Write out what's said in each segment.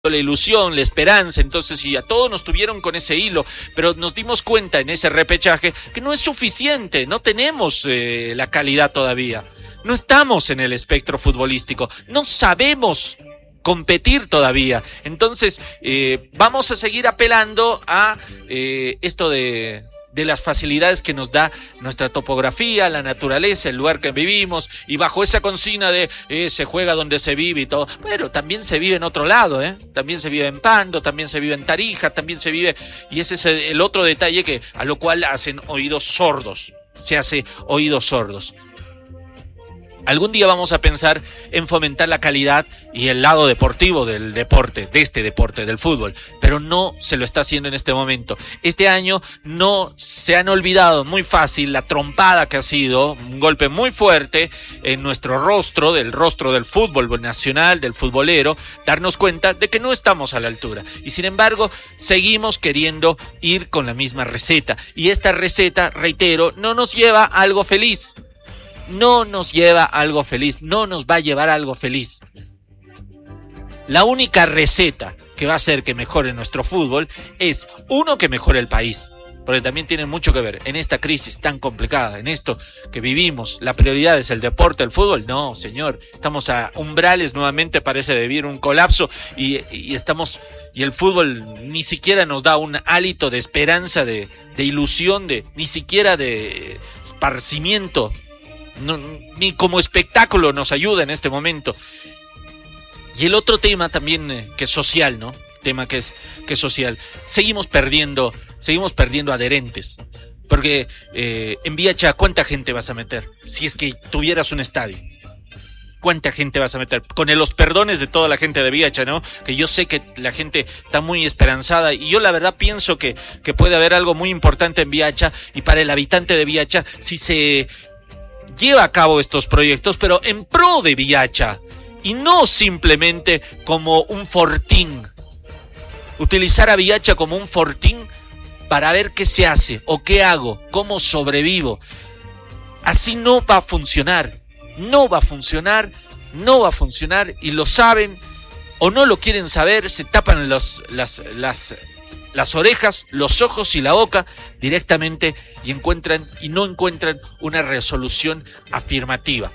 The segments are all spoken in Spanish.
la ilusión, la esperanza, entonces y a todos nos tuvieron con ese hilo, pero nos dimos cuenta en ese repechaje que no es suficiente, no tenemos la calidad todavía, no estamos en el espectro futbolístico, no sabemos competir todavía, entonces vamos a seguir apelando a esto de las facilidades que nos da nuestra topografía, la naturaleza, el lugar que vivimos, y bajo esa consigna de se juega donde se vive y todo, pero también se vive en otro lado, también se vive en Pando, también se vive en Tarija, también se vive, y ese es el otro detalle que a lo cual hacen oídos sordos, se hace oídos sordos. Algún día vamos a pensar en fomentar la calidad y el lado deportivo del deporte, de este deporte, del fútbol, pero no se lo está haciendo en este momento. Este año no se han olvidado muy fácil la trompada que ha sido, un golpe muy fuerte en nuestro rostro, del rostro del fútbol nacional, del futbolero, darnos cuenta de que no estamos a la altura. Y sin embargo, seguimos queriendo ir con la misma receta. Y esta receta, reitero, no nos lleva a algo feliz. No nos lleva a algo feliz, no nos va a llevar a algo feliz. La única receta que va a hacer que mejore nuestro fútbol es, uno, que mejore el país, porque también tiene mucho que ver en esta crisis tan complicada, en esto que vivimos. La prioridad es el deporte, el fútbol. No, señor, estamos a umbrales nuevamente, parece de vivir un colapso y el fútbol ni siquiera nos da un hálito de esperanza, de ilusión, ni siquiera de esparcimiento. No, ni como espectáculo nos ayuda en este momento. Y el otro tema también que es social, ¿no? Tema que es social. Seguimos perdiendo adherentes. Porque en Viacha, ¿cuánta gente vas a meter? Si es que tuvieras un estadio, ¿cuánta gente vas a meter? Con los perdones de toda la gente de Viacha, ¿no? Que yo sé que la gente está muy esperanzada y yo la verdad pienso que puede haber algo muy importante en Viacha, y para el habitante de Viacha, si se lleva a cabo estos proyectos, pero en pro de Viacha y no simplemente como un fortín. Utilizar a Viacha como un fortín para ver qué se hace o qué hago, cómo sobrevivo. Así no va a funcionar, no va a funcionar y lo saben o no lo quieren saber, se tapan las orejas, los ojos y la boca directamente y no encuentran una resolución afirmativa.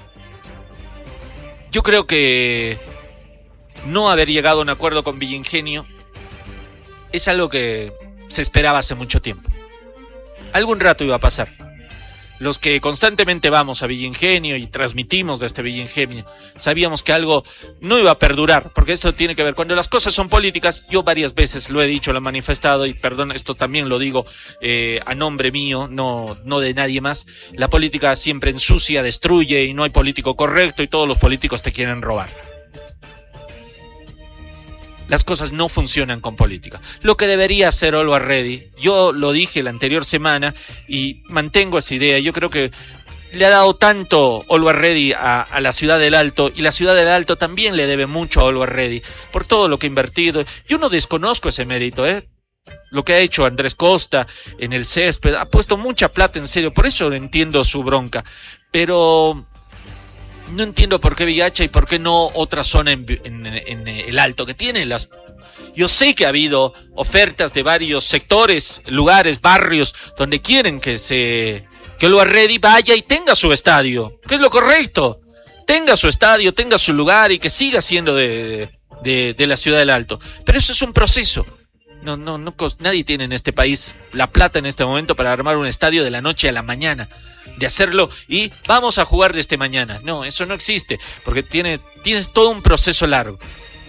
Yo creo que no haber llegado a un acuerdo con Villa Ingenio es algo que se esperaba hace mucho tiempo. Algún rato iba a pasar. Los que constantemente vamos a Villa Ingenio y transmitimos desde Villa Ingenio, sabíamos que algo no iba a perdurar, porque esto tiene que ver, cuando las cosas son políticas, yo varias veces lo he dicho, lo he manifestado, y perdón, esto también lo digo a nombre mío, no de nadie más. La política siempre ensucia, destruye, y no hay político correcto, y todos los políticos te quieren robar. Las cosas no funcionan con política. Lo que debería hacer Always Ready, yo lo dije la anterior semana y mantengo esa idea. Yo creo que le ha dado tanto Always Ready a la Ciudad del Alto, y la Ciudad del Alto también le debe mucho a Always Ready por todo lo que ha invertido. Yo no desconozco ese mérito, lo que ha hecho Andrés Costa en el césped, ha puesto mucha plata, en serio, por eso entiendo su bronca, pero no entiendo por qué Viacha y por qué no otra zona en el Alto que tiene Yo sé que ha habido ofertas de varios sectores, lugares, barrios, donde quieren que Always Ready vaya y tenga su estadio, que es lo correcto. Tenga su estadio, tenga su lugar y que siga siendo de la Ciudad del Alto. Pero eso es un proceso. No, nadie tiene en este país la plata en este momento para armar un estadio de la noche a la mañana, de hacerlo y vamos a jugar desde mañana. No, eso no existe, porque tienes todo un proceso largo.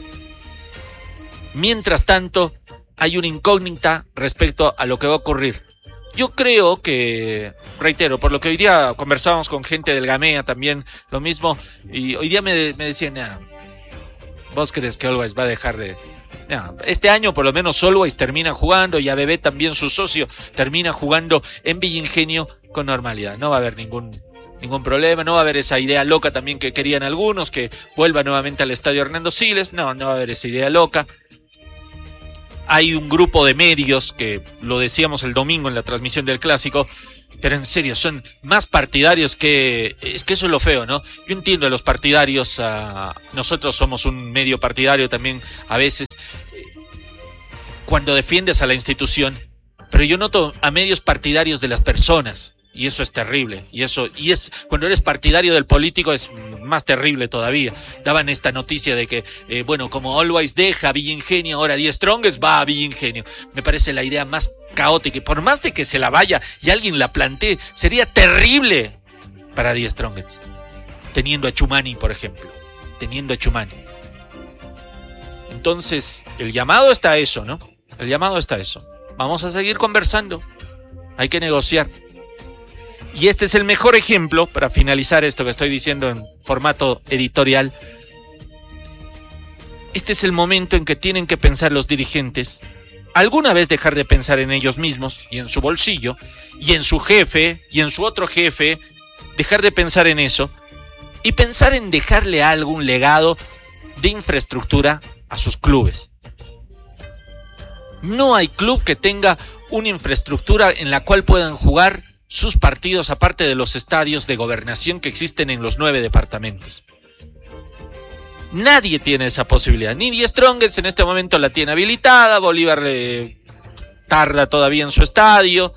Mientras tanto, hay una incógnita respecto a lo que va a ocurrir. Yo creo que, reitero, por lo que hoy día conversábamos con gente del Gamea también, lo mismo, y hoy día me decían, ¿vos crees que Always va a dejar de...? Este año por lo menos Always termina jugando, y ABB también, su socio, termina jugando en Villa Ingenio con normalidad. No va a haber ningún problema, no va a haber esa idea loca también que querían algunos, que vuelva nuevamente al estadio Hernando Siles. No va a haber esa idea loca. Hay un grupo de medios, que lo decíamos el domingo en la transmisión del Clásico, Pero en serio, son más partidarios que... Es que eso es lo feo, ¿no? Yo entiendo a los partidarios, nosotros somos un medio partidario también a veces, cuando defiendes a la institución, pero yo noto a medios partidarios de las personas, y eso es terrible, y es cuando eres partidario del político es más terrible todavía. Daban esta noticia de que, como Always deja a Villa Ingenio, ahora The Strongest va a Villa Ingenio. Me parece la idea más caótica, y por más de que se la vaya y alguien la plantee, sería terrible para The Strongest, teniendo a Chumani, por ejemplo, Entonces, el llamado está a eso, ¿no? Vamos a seguir conversando, hay que negociar. Y este es el mejor ejemplo, para finalizar esto que estoy diciendo en formato editorial. Este es el momento en que tienen que pensar los dirigentes, alguna vez dejar de pensar en ellos mismos y en su bolsillo, y en su jefe, y en su otro jefe, dejar de pensar en eso, y pensar en dejarle algún legado de infraestructura a sus clubes. No hay club que tenga una infraestructura en la cual puedan jugar sus partidos, aparte de los estadios de gobernación que existen en los 9 departamentos. Nadie tiene esa posibilidad. Ni The Strongest en este momento la tiene habilitada. Bolívar tarda todavía en su estadio.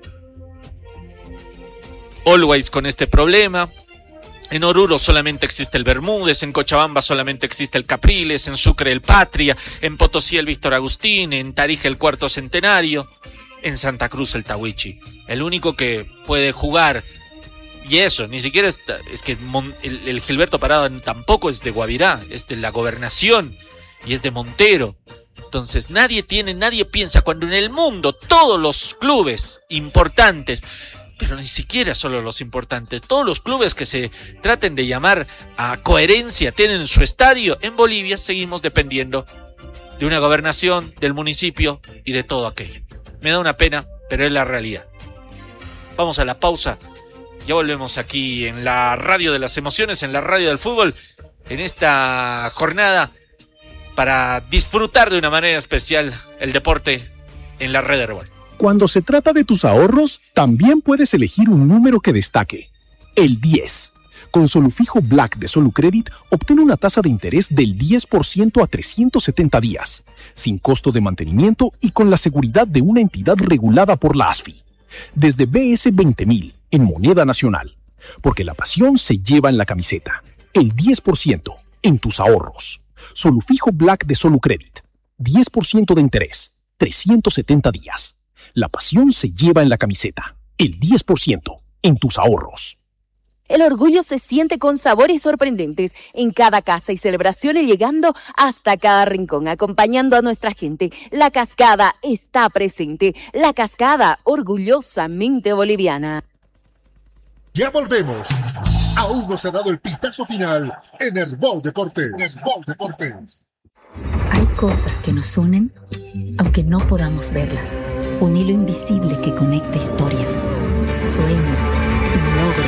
Always con este problema. En Oruro solamente existe el Bermúdez, en Cochabamba solamente existe el Capriles, en Sucre el Patria, en Potosí el Víctor Agustín, en Tarija el Cuarto Centenario, en Santa Cruz el Tahuichi. El único que puede jugar, y eso, ni siquiera es que el Gilberto Parada tampoco es de Guavirá, es de la Gobernación y es de Montero. Entonces nadie piensa cuando en el mundo todos los clubes importantes, pero ni siquiera solo los importantes, todos los clubes que se traten de llamar a coherencia tienen su estadio, en Bolivia seguimos dependiendo de una gobernación, del municipio y de todo aquello. Me da una pena, pero es la realidad. Vamos a la pausa, ya volvemos aquí en la radio de las emociones, en la radio del fútbol, en esta jornada para disfrutar de una manera especial el deporte en la red Herbol. Cuando se trata de tus ahorros, también puedes elegir un número que destaque. El 10. Con Solufijo Black de Solucredit, obtén una tasa de interés del 10% a 370 días, sin costo de mantenimiento y con la seguridad de una entidad regulada por la ASFI. Desde BS 20.000 en moneda nacional. Porque la pasión se lleva en la camiseta. El 10% en tus ahorros. Solufijo Black de Solucredit. 10% de interés. 370 días. La pasión se lleva en la camiseta. El 10% en tus ahorros. El orgullo se siente con sabores sorprendentes en cada casa y celebraciones, llegando hasta cada rincón, acompañando a nuestra gente. La Cascada está presente. La Cascada, orgullosamente boliviana. Ya volvemos. Aún no se ha dado el pitazo final en Herbol Deportes. Hay cosas que nos unen, aunque no podamos verlas. Un hilo invisible que conecta historias, sueños y logros